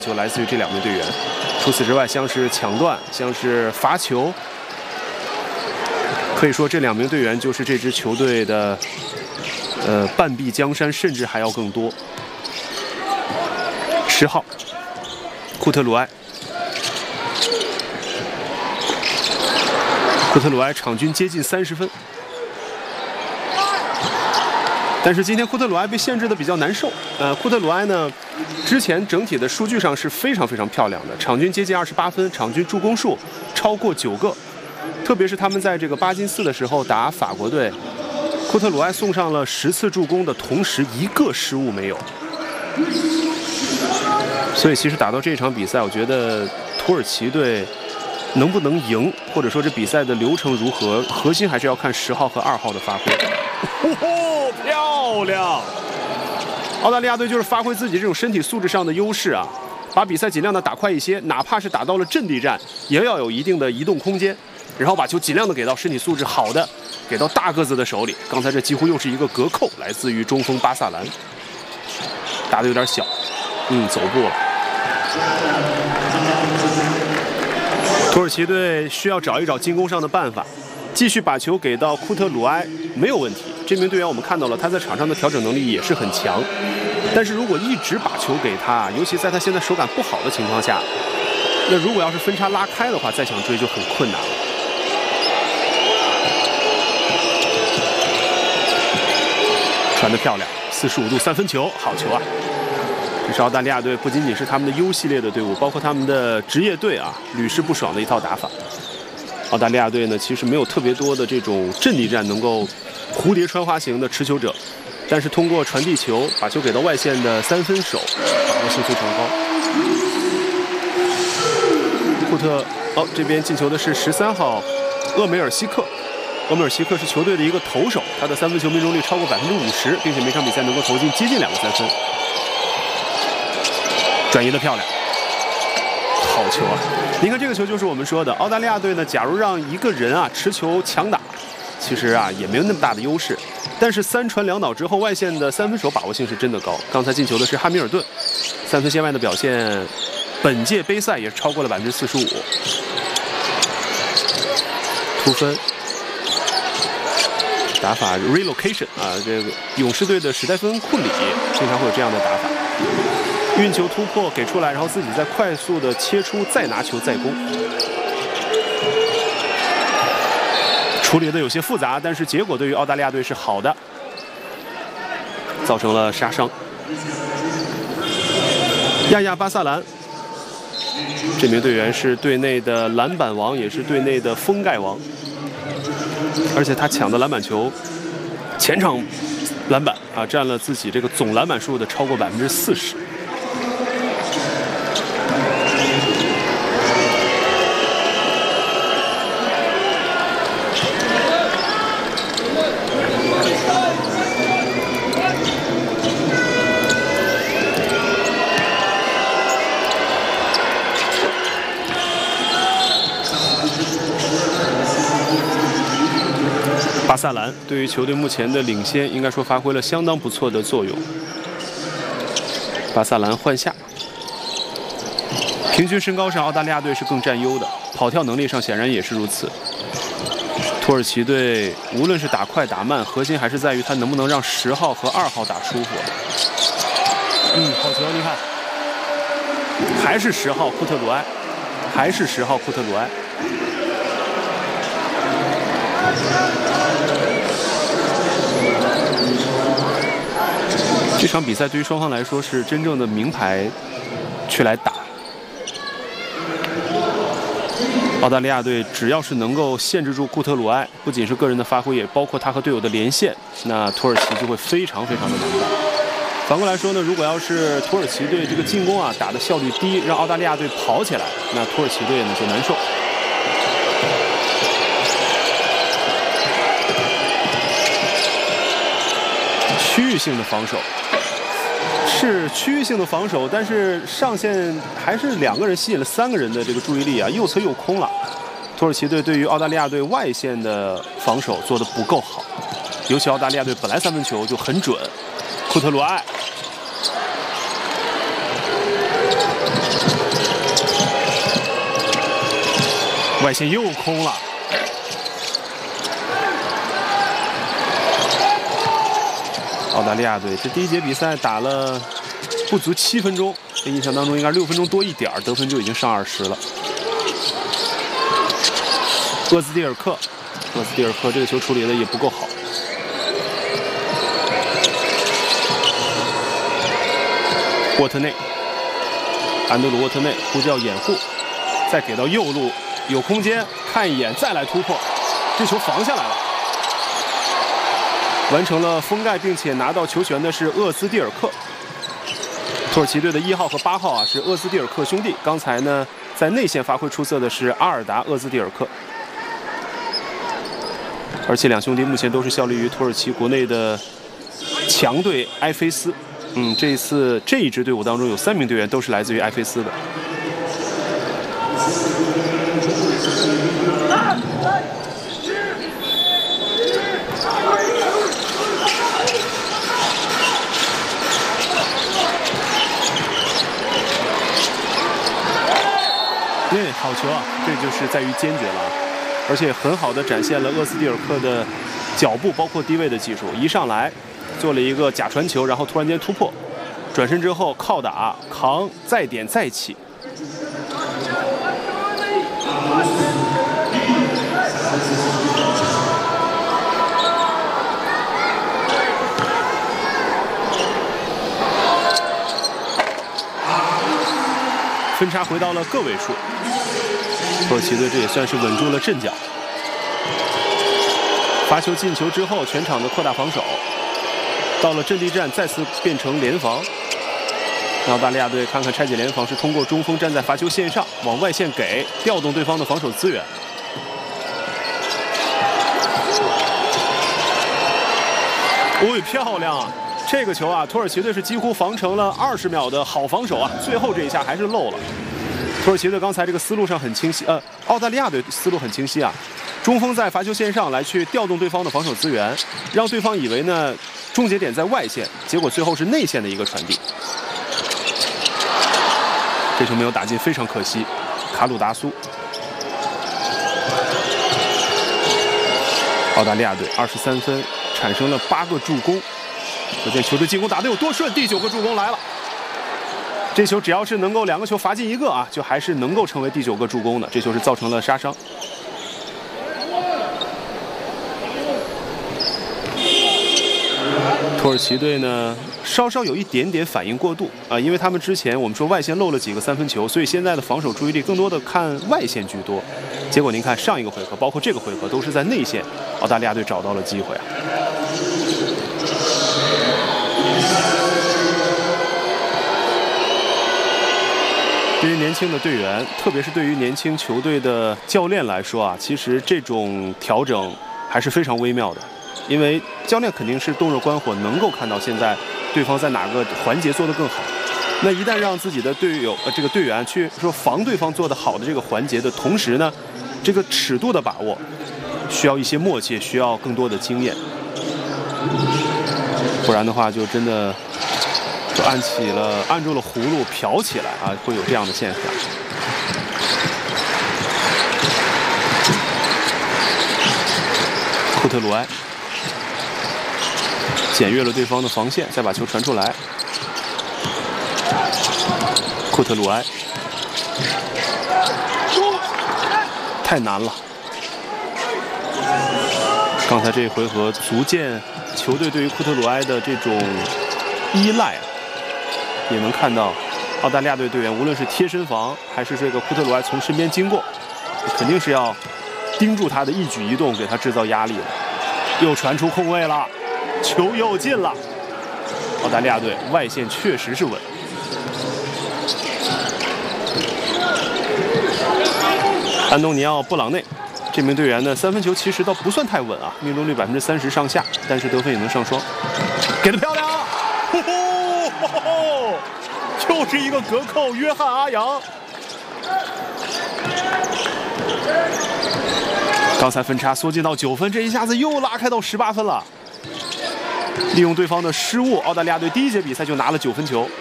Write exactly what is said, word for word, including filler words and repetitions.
就来自于这两名队员。除此之外，像是抢断，像是罚球，可以说这两名队员就是这支球队的呃半壁江山，甚至还要更多。十号，库特鲁埃。 库特鲁埃场均接近三十分，但是今天库特鲁埃被限制的比较难受。呃，库特鲁埃呢，之前整体的数据上是非常非常漂亮的，场均接近二十八分，场均助攻数超过九个。特别是他们在这个巴金斯的时候打法国队，库特鲁埃送上了十次助攻的同时，一个失误没有。所以其实打到这场比赛，我觉得土耳其队 能不能赢，或者说这比赛的流程如何，核心还是要看十号和二号的发挥。哦，漂亮！澳大利亚队就是发挥自己这种身体素质上的优势啊，把比赛尽量的打快一些，哪怕是打到了阵地战，也要有一定的移动空间，然后把球尽量的给到身体素质好的，给到大个子的手里。刚才这几乎又是一个隔扣，来自于中锋巴萨兰，打得有点小，嗯，走步了。 土耳其队需要找一找进攻上的办法，继续把球给到库特鲁埃没有问题。这名队员我们看到了，他在场上的调整能力也是很强。但是如果一直把球给他，尤其在他现在手感不好的情况下，那如果要是分差拉开的话，再想追就很困难了。传得漂亮，四十五度三分球，好球啊！ 这是澳大利亚队，不仅仅是他们的 U 系列的队伍，包括他们的职业队啊，屡试不爽的一套打法。澳大利亚队呢，其实没有特别多的这种阵地战能够蝴蝶穿花型的持球者，但是通过传递球，把球给到外线的三分手，把握性非常高。库特，哦，这边进球的是十三号厄梅尔西克。 厄梅尔西克是球队的一个投手，他的三分球命中率超过百分之五十，并且每场比赛能够投进接近两个三分。 转移的漂亮，好球啊！您看这个球就是我们说的，澳大利亚队呢，假如让一个人啊持球强打，其实啊也没有那么大的优势。但是三传两倒之后，外线的三分手把握性是真的高。刚才进球的是哈密尔顿，三分线外的表现，本届杯赛也是超过了百分之四十五。突分，打法 relocation 啊，这个勇士队的史蒂芬库里经常会有这样的打法。 运球突破给出来，然后自己再快速的切出，再拿球再攻，处理的有些复杂，但是结果对于澳大利亚队是好的，造成了杀伤。亚亚巴萨兰这名队员是队内的篮板王，也是队内的封盖王，而且他抢的篮板球，前场篮板啊占了自己这个总篮板数的超过百分之四十。 巴萨兰对于球队目前的领先，应该说发挥了相当不错的作用。巴萨兰换下，平均身高上，澳大利亚队是更占优的，跑跳能力上显然也是如此。土耳其队无论是打快打慢，核心还是在于他能不能让十号和二号打舒服。嗯，好球，你看，还是十号库特鲁埃，还是十号库特鲁埃。 这场比赛对于双方来说是真正的名牌去来打。澳大利亚队只要是能够限制住库特鲁埃，不仅是个人的发挥，也包括他和队友的连线，那土耳其就会非常非常的难办。反过来说呢，如果要是土耳其队这个进攻啊打的效率低，让澳大利亚队跑起来，那土耳其队呢就难受。 区域性的防守是区域性的防守，但是上线还是两个人吸引了三个人的这个注意力啊，右侧又空了。土耳其队对于澳大利亚队外线的防守做得不够好，尤其澳大利亚队本来三分球就很准。库特鲁埃外线又空了。澳大利亚队这第一节比赛打了不足七分钟，印象当中应该是六分钟多一点，得分就已经上二十了。厄兹蒂尔克，厄兹蒂尔克这个球处理的也不够好。沃特内，安德鲁沃特内呼叫掩护，再给到右路，有空间，看一眼，再来突破，这球防下来了。完成了封盖，并且拿到球权的是厄兹蒂尔克。土耳其队的一号和八号啊是厄兹蒂尔克兄弟。刚才呢，在内线发挥出色的是阿尔达厄兹蒂尔克，而且两兄弟目前都是效力于土耳其国内的强队埃菲斯。嗯，这一次这一支队伍当中有三名队员都是来自于埃菲斯的。对，好球啊！这就是在于坚决了，而且很好的展现了厄斯蒂尔克的脚步，包括低位的技术。一上来做了一个假传球，然后突然间突破，转身之后靠打扛，再点再起。分差回到了个位数，土耳其队这也算是稳住了阵脚。罚球进球之后，全场的扩大防守，到了阵地战再次变成联防。澳大利亚队看看拆解联防是通过中锋站在罚球线上，往外线给，调动对方的防守资源。哦，漂亮啊！这个球啊，土耳其队是几乎防成了二十秒的好防守啊，最后这一下还是漏了。土耳其队刚才这个思路上很清晰，呃，澳大利亚队思路很清晰啊，中锋在罚球线上来去调动对方的防守资源，让对方以为呢终结点在外线，结果最后是内线的一个传递。这球没有打进，非常可惜。卡鲁达苏，澳大利亚队二十三分，产生了八个助攻。可见球队进攻打得有多顺，第九个助攻来了。这球只要是能够两个球罚进一个啊，就还是能够成为第九个助攻的。这球是造成了杀伤。土耳其队呢，稍稍有一点点反应过度啊、呃，因为他们之前我们说外线漏了几个三分球，所以现在的防守注意力更多的看外线居多。结果您看上一个回合，包括这个回合，都是在内线，澳大利亚队找到了机会啊。对于年轻的队员，特别是对于年轻球队的教练来说啊，其实这种调整还是非常微妙的，因为教练肯定是洞若观火，能够看到现在对方在哪个环节做得更好。那一旦让自己的队友呃这个队员去说防对方做得好的这个环节的同时呢，这个尺度的把握需要一些默契，需要更多的经验，不然的话就真的。就按起了，按住了葫芦瓢起来啊，会有这样的现象。库特鲁埃检阅了对方的防线，再把球传出来。库特鲁埃太难了。刚才这一回合足见球队对于库特鲁埃的这种依赖。也能看到，澳大利亚队队员无论是贴身防，还是这个库特鲁埃从身边经过，肯定是要盯住他的一举一动，给他制造压力的。又传出空位了，球又进了。澳大利亚队外线确实是稳。安东尼奥·布朗内这名队员的三分球其实倒不算太稳啊，命中率百分之三十上下，但是得分也能上双，给得漂亮。呼呼哦，就是一个隔扣，约翰阿扬。刚才分差缩进到九分，这一下子又拉开到十八分了。利用对方的失误，澳大利亚队第一节比赛就拿了九分球。